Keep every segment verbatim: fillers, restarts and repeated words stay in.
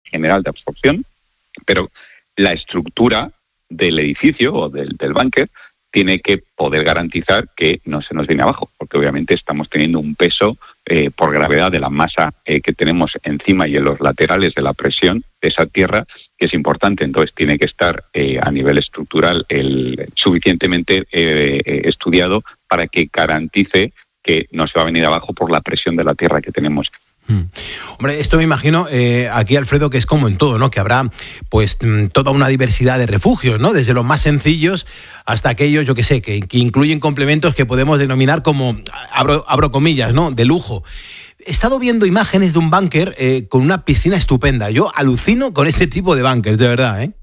general de absorción, pero la estructura del edificio o del, del búnker tiene que poder garantizar que no se nos viene abajo, porque obviamente estamos teniendo un peso eh, por gravedad de la masa eh, que tenemos encima y en los laterales de la presión de esa tierra, que es importante. Entonces tiene que estar eh, a nivel estructural el, suficientemente eh, eh, estudiado para que garantice que no se va a venir abajo por la presión de la tierra que tenemos. Hmm. Hombre, esto me imagino eh, aquí, Alfredo, que es como en todo, ¿no? Que habrá pues toda una diversidad de refugios, ¿no? Desde los más sencillos hasta aquellos, yo qué sé, que, que incluyen complementos que podemos denominar como, abro, abro comillas, ¿no? De lujo. He estado viendo imágenes de un búnker eh, con una piscina estupenda. Yo alucino con este tipo de búnkers, de verdad, ¿eh?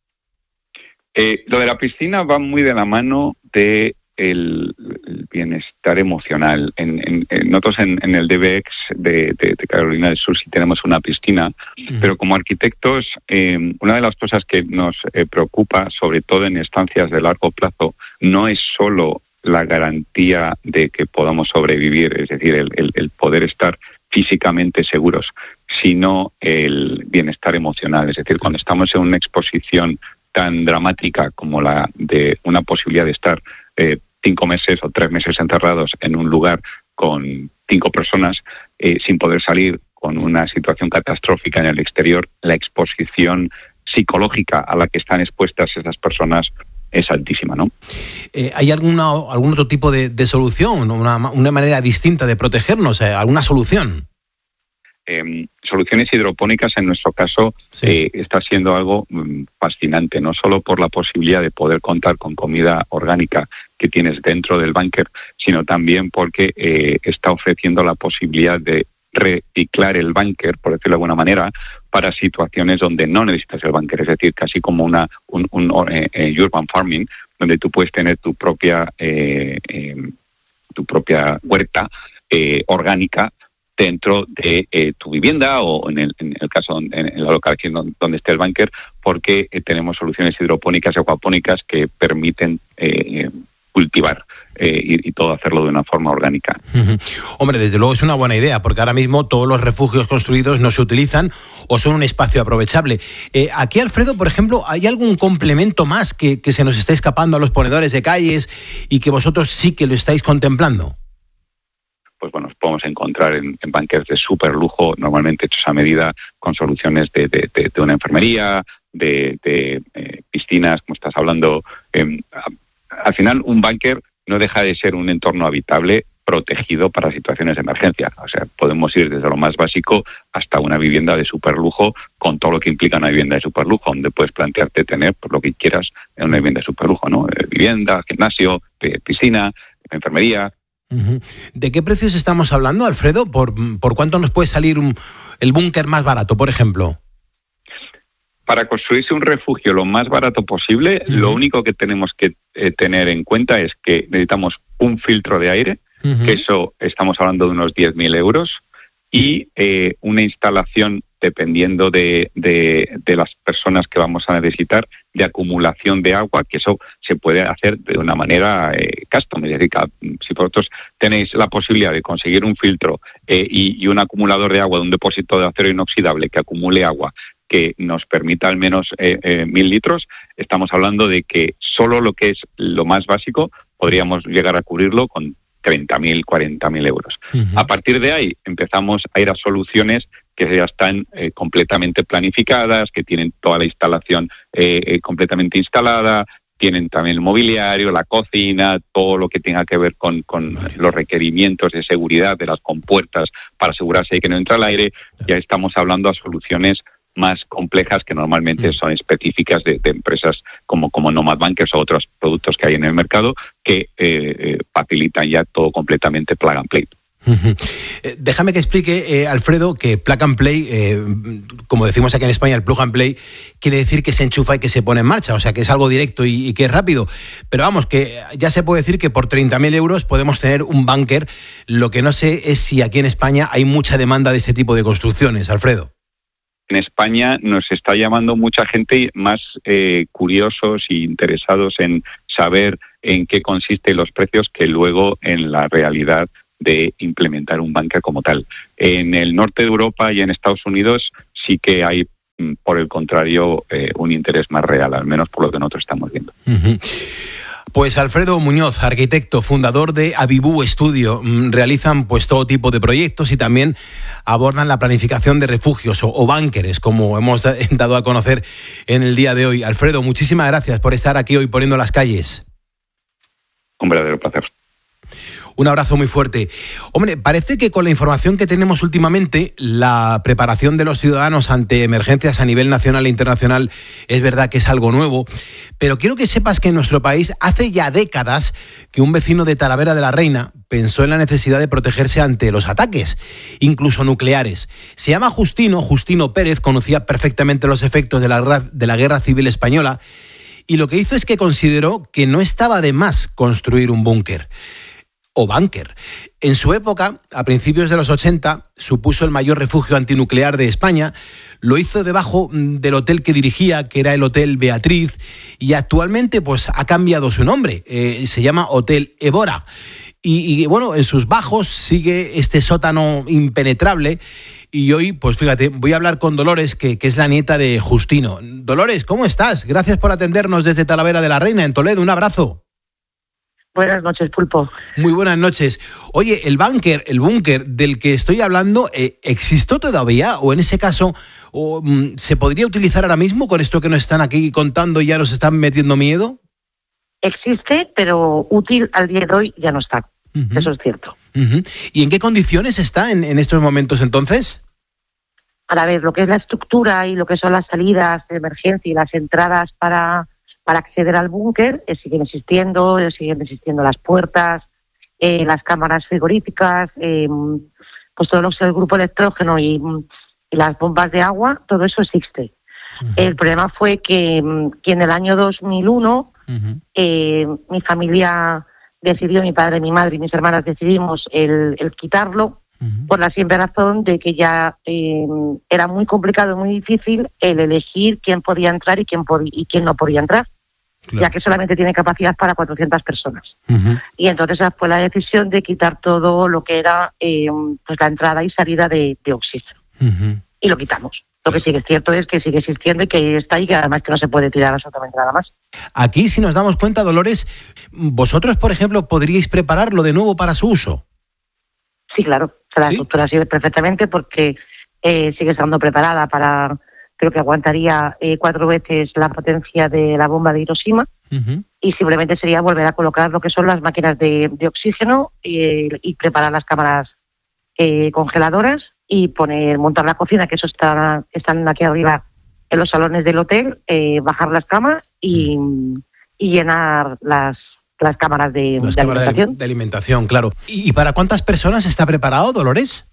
Eh, lo de la piscina va muy de la mano de el, el bienestar emocional. En, en, en nosotros en, en el D B X de, de, de Carolina del Sur sí tenemos una piscina, uh-huh. pero como arquitectos, eh, una de las cosas que nos eh, preocupa, sobre todo en estancias de largo plazo, no es solo la garantía de que podamos sobrevivir, es decir, el, el, el poder estar físicamente seguros, sino el bienestar emocional. Es decir, cuando estamos en una exposición tan dramática como la de una posibilidad de estar eh, cinco meses o tres meses encerrados en un lugar con cinco personas eh, sin poder salir, con una situación catastrófica en el exterior, la exposición psicológica a la que están expuestas esas personas es altísima, ¿no? Eh, ¿Hay alguna, algún otro tipo de, de solución, una, una manera distinta de protegernos, eh, alguna solución? Eh, soluciones hidropónicas en nuestro caso sí. eh, está siendo algo mm, fascinante, no solo por la posibilidad de poder contar con comida orgánica que tienes dentro del búnker, sino también porque eh, está ofreciendo la posibilidad de reciclar el búnker, por decirlo de alguna manera, para situaciones donde no necesitas el búnker, es decir, casi como una un, un eh, eh, urban farming, donde tú puedes tener tu propia eh, eh, tu propia huerta eh, orgánica dentro de eh, tu vivienda o en el, en el caso, en, en la localización donde, donde esté el búnker, porque eh, tenemos soluciones hidropónicas y acuapónicas que permiten eh, cultivar eh, y, y todo hacerlo de una forma orgánica. Uh-huh. Hombre, desde luego es una buena idea, porque ahora mismo todos los refugios construidos no se utilizan o son un espacio aprovechable. Eh, aquí, Alfredo, por ejemplo, ¿hay algún complemento más que, que se nos está escapando a los ponedores de calles y que vosotros sí que lo estáis contemplando? Pues bueno, nos podemos encontrar en, en búnkers de súper lujo, normalmente hechos a medida, con soluciones de, de, de, de una enfermería, de, de eh, piscinas, como estás hablando. Eh, al final, un búnker no deja de ser un entorno habitable protegido para situaciones de emergencia. O sea, podemos ir desde lo más básico hasta una vivienda de súper lujo, con todo lo que implica una vivienda de súper lujo, donde puedes plantearte tener por lo que quieras en una vivienda de súper lujo, ¿no? Eh, vivienda, gimnasio, eh, piscina, enfermería. ¿De qué precios estamos hablando, Alfredo? ¿Por, por cuánto nos puede salir un, el búnker más barato, por ejemplo? Para construirse un refugio lo más barato posible, uh-huh. lo único que tenemos que eh, tener en cuenta es que necesitamos un filtro de aire, uh-huh. que eso estamos hablando de unos diez mil euros, y eh, una instalación, dependiendo de, de, de las personas que vamos a necesitar, de acumulación de agua, que eso se puede hacer de una manera eh, custom. Es decir, que si vosotros tenéis la posibilidad de conseguir un filtro eh, y, y un acumulador de agua de un depósito de acero inoxidable que acumule agua, que nos permita al menos eh, eh, mil litros, estamos hablando de que solo lo que es lo más básico podríamos llegar a cubrirlo con treinta mil, cuarenta mil euros. Uh-huh. A partir de ahí empezamos a ir a soluciones que ya están eh, completamente planificadas, que tienen toda la instalación eh, eh, completamente instalada, tienen también el mobiliario, la cocina, todo lo que tenga que ver con, con vale. los requerimientos de seguridad de las compuertas para asegurarse de que no entra el aire. Uh-huh. Ya estamos hablando a soluciones más complejas que normalmente son específicas de, de empresas como, como Nomad Bunkers o otros productos que hay en el mercado que eh, eh, facilitan ya todo completamente plug and play. Uh-huh. Eh, déjame que explique, eh, Alfredo, que plug and play, eh, como decimos aquí en España, el plug and play quiere decir que se enchufa y que se pone en marcha, o sea que es algo directo y, y que es rápido. Pero vamos, que ya se puede decir que por treinta mil euros podemos tener un búnker. Lo que no sé es si aquí en España hay mucha demanda de este tipo de construcciones, Alfredo. En España nos está llamando mucha gente más eh, curiosos e interesados en saber en qué consisten los precios que luego en la realidad de implementar un búnker como tal. En el norte de Europa y en Estados Unidos sí que hay por el contrario, eh, un interés más real, al menos por lo que nosotros estamos viendo. Uh-huh. Pues Alfredo Muñoz, arquitecto, fundador de Avibú Estudio, realizan pues todo tipo de proyectos y también abordan la planificación de refugios o, o búnkeres, como hemos dado a conocer en el día de hoy. Alfredo, muchísimas gracias por estar aquí hoy poniendo las calles. Un verdadero placer. Un abrazo muy fuerte. Hombre, parece que con la información que tenemos últimamente, la preparación de los ciudadanos ante emergencias a nivel nacional e internacional es verdad que es algo nuevo, pero quiero que sepas que en nuestro país hace ya décadas que un vecino de Talavera de la Reina pensó en la necesidad de protegerse ante los ataques, incluso nucleares. Se llama Justino, Justino Pérez, conocía perfectamente los efectos de la, de la Guerra Civil Española y lo que hizo es que consideró que no estaba de más construir un búnker. O búnker. En su época, a principios de los ochenta, supuso el mayor refugio antinuclear de España. Lo hizo debajo del hotel que dirigía, que era el Hotel Beatriz, y actualmente pues ha cambiado su nombre. Eh, se llama Hotel Évora. Y, y bueno, en sus bajos sigue este sótano impenetrable. Y hoy, pues fíjate, voy a hablar con Dolores, que, que es la nieta de Justino. Dolores, ¿cómo estás? Gracias por atendernos desde Talavera de la Reina, en Toledo. Un abrazo. Buenas noches, Pulpo. Muy buenas noches. Oye, el búnker, el búnker del que estoy hablando, eh, ¿existió todavía? O en ese caso, o, mm, ¿se podría utilizar ahora mismo con esto que nos están aquí contando y ya nos están metiendo miedo? Existe, pero útil al día de hoy ya no está. Uh-huh. Eso es cierto. Uh-huh. ¿Y en qué condiciones está en, en estos momentos entonces? Para ver lo que es la estructura y lo que son las salidas de emergencia y las entradas para... para acceder al búnker, eh, siguen existiendo, eh, siguen existiendo las puertas, eh, las cámaras frigoríficas, eh, pues todo lo que es el grupo electrógeno y, y las bombas de agua, todo eso existe. Uh-huh. El problema fue que, que en el año dos mil uno uh-huh. eh, mi familia decidió, mi padre, mi madre y mis hermanas decidimos el, el quitarlo, uh-huh. por la simple razón de que ya eh, era muy complicado y muy difícil el elegir quién podía entrar y quién, pod- y quién no podía entrar, claro. Ya que solamente tiene capacidad para cuatrocientas personas. Uh-huh. Y entonces fue la decisión de quitar todo lo que era eh, pues la entrada y salida de, de oxígeno. Uh-huh. Y lo quitamos. Lo que sí que es cierto es que sigue existiendo y que está ahí, que además que no se puede tirar absolutamente nada más. Aquí, si nos damos cuenta, Dolores, vosotros, por ejemplo, podríais prepararlo de nuevo para su uso. Sí, claro, la ¿Sí? estructura sirve perfectamente porque eh, sigue estando preparada para, creo que aguantaría eh, cuatro veces la potencia de la bomba de Hiroshima, uh-huh. y simplemente sería volver a colocar lo que son las máquinas de, de oxígeno y, y preparar las cámaras eh, congeladoras y poner, montar la cocina, que eso está están aquí arriba en los salones del hotel, eh, bajar las camas y, uh-huh. y llenar las... las cámaras de, las de cámaras alimentación. De, de alimentación, claro. ¿Y, ¿Y para cuántas personas está preparado, Dolores?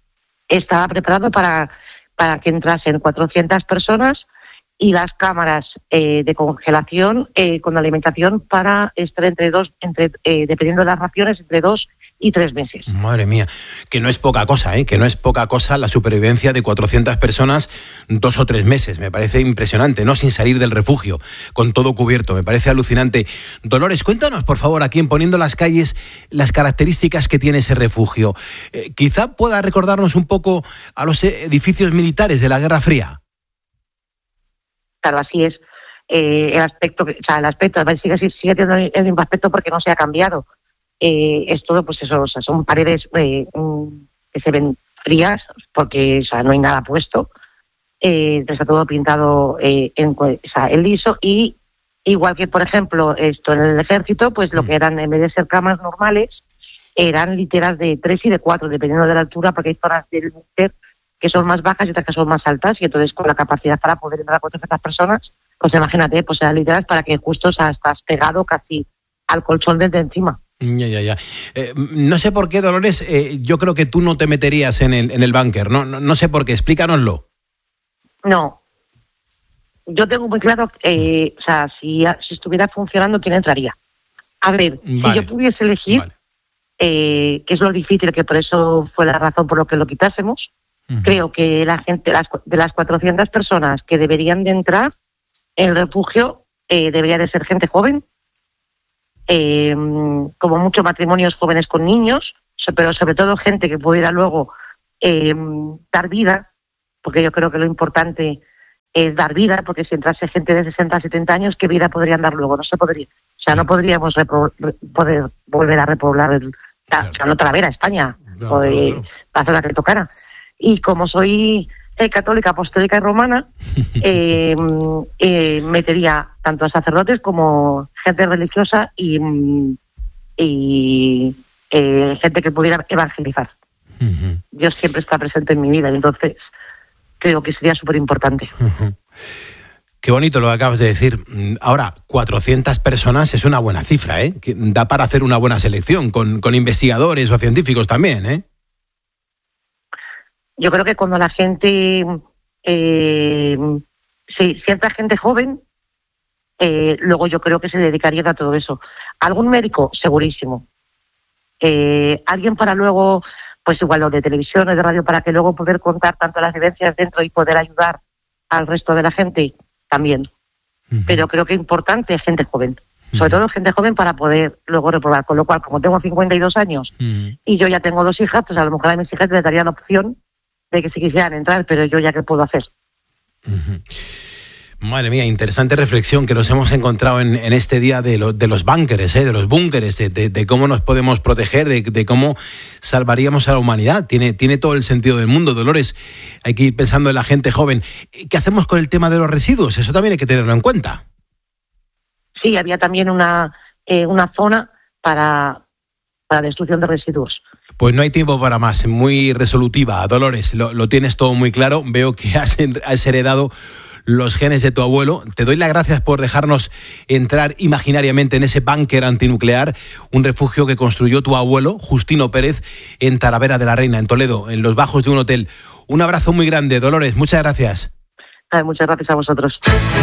Está preparado para, para que entrasen cuatrocientas personas y las cámaras eh, de congelación eh, con alimentación para estar entre dos, entre eh, dependiendo de las raciones, entre dos y tres meses. Madre mía, que no es poca cosa, ¿eh? Que no es poca cosa la supervivencia de cuatrocientas personas dos o tres meses. Me parece impresionante, ¿no? Sin salir del refugio, con todo cubierto. Me parece alucinante. Dolores, cuéntanos, por favor, aquí en Poniendo las Calles, las características que tiene ese refugio. Eh, quizá pueda recordarnos un poco a los edificios militares de la Guerra Fría. Claro, así es. Eh, el aspecto, o sea, el aspecto sigue, sigue teniendo el mismo aspecto porque no se ha cambiado. Eh, es todo, pues eso, o sea, son paredes eh, que se ven frías porque, o sea, no hay nada puesto. Eh, está todo pintado eh, en, o sea, en liso y igual que, por ejemplo, esto en el ejército, pues lo que eran, en vez de ser camas normales, eran literas de tres y de cuatro, dependiendo de la altura, porque hay zonas del búnker que son más bajas y otras que son más altas, y entonces con la capacidad para poder entrar a cuatrocientas personas, pues imagínate, pues eran literas para que justo, o sea, estás pegado casi al colchón desde encima. Ya, ya, ya. Eh, no sé por qué, Dolores, eh, yo creo que tú no te meterías en el, en el búnker, ¿no? No, no sé por qué, explícanoslo. No. Yo tengo muy claro, eh, o sea, si, si estuviera funcionando, ¿quién entraría? A ver, vale. Si yo pudiese elegir, vale. eh, que es lo difícil, que por eso fue la razón por lo que lo quitásemos, uh-huh. Creo que la gente, las, de las cuatrocientas personas que deberían de entrar, el refugio eh, debería de ser gente joven, eh, como mucho matrimonios jóvenes con niños, pero sobre todo gente que pudiera luego eh, dar vida, porque yo creo que lo importante eh, dar vida, porque si entrase gente de sesenta, setenta años, ¿qué vida podrían dar luego? No se podría. O sea, no podríamos repro- poder volver a repoblar el, la, o sea, no Talavera, España, no, o de no, no. la zona que tocara. Y como soy eh, católica, apostólica y romana, eh, eh, metería tanto a sacerdotes como gente religiosa y, y eh, gente que pudiera evangelizar. Uh-huh. Dios siempre está presente en mi vida y entonces creo que sería súper importante. Uh-huh. Qué bonito lo que acabas de decir. Ahora, cuatrocientas personas es una buena cifra, ¿eh? Que da para hacer una buena selección, con, con investigadores o científicos también, ¿eh? Yo creo que cuando la gente, eh, sí, cierta gente joven, eh, luego yo creo que se dedicarían a todo eso. ¿Algún médico? Segurísimo. Eh, ¿Alguien para luego, pues igual lo de televisión o de radio, para que luego poder contar tanto las vivencias dentro y poder ayudar al resto de la gente? También. Uh-huh. Pero creo que es importante gente joven. Sobre todo gente joven para poder luego reprobar. Con lo cual, como tengo cincuenta y dos años uh-huh. y yo ya tengo dos hijas, pues a lo mejor a mis hijas les daría la opción de que si quisieran entrar, pero yo ya qué puedo hacer. Uh-huh. Madre mía, interesante reflexión que nos hemos encontrado en, en este día de, lo, de los búnkeres, ¿eh? de los búnkeres, de, de, de cómo nos podemos proteger, de, de cómo salvaríamos a la humanidad. Tiene, tiene todo el sentido del mundo, Dolores. Hay que ir pensando en la gente joven. ¿Qué hacemos con el tema de los residuos? Eso también hay que tenerlo en cuenta. Sí, había también una, eh, una zona para, para destrucción de residuos. Pues no hay tiempo para más. Muy resolutiva, Dolores. Lo, lo tienes todo muy claro. Veo que has, has heredado los genes de tu abuelo. Te doy las gracias por dejarnos entrar imaginariamente en ese búnker antinuclear, un refugio que construyó tu abuelo, Justino Pérez, en Talavera de la Reina, en Toledo, en los bajos de un hotel. Un abrazo muy grande, Dolores. Muchas gracias. Muchas gracias a vosotros.